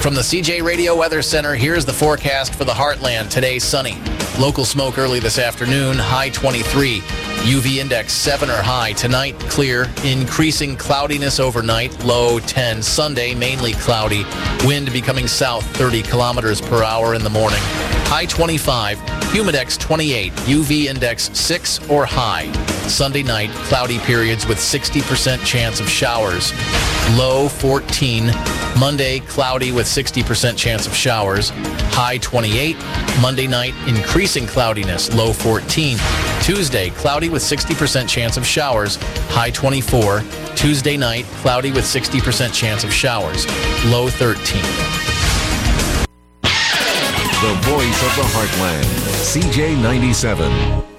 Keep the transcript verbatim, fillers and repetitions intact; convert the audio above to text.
From the C J Radio Weather Center, here's the forecast for the Heartland. Today, sunny. Local smoke early this afternoon, high twenty-three. U V index seven or high. Tonight, clear. Increasing cloudiness overnight, low ten. Sunday, mainly cloudy. Wind becoming south thirty kilometers per hour in the morning. High twenty-five. Humidex twenty-eight. U V index six or high. Sunday night, cloudy periods with sixty percent chance of showers. Low fourteen. Monday, cloudy with sixty percent chance of showers. High twenty-eight. Monday night, increasing cloudiness. Low fourteen. Tuesday, cloudy with sixty percent chance of showers. High twenty-four. Tuesday night, cloudy with sixty percent chance of showers. Low thirteen. The voice of the Heartland, C J ninety-seven.